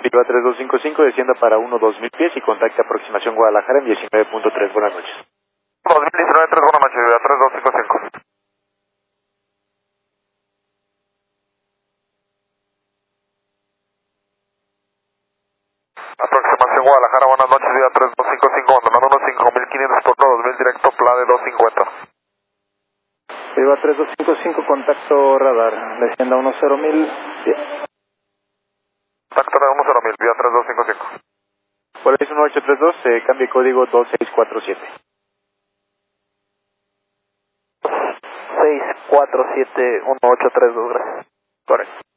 Viva 3255, descienda para 1-2000 pies y contacte aproximación Guadalajara en 19.3. Buenas noches. 2019, 3, buenas noches, Viva 3255. Aproximación Guadalajara, buenas noches, Viva 3255, abandonando unos 5500 por 2000, directo PLA de 250. Viva 3255, contacto radar, descienda 10.000 pies. Contacto radar 100.000, Viva 3255. Polaris 1832, cambie código 2647. 647-1832, gracias. Correcto.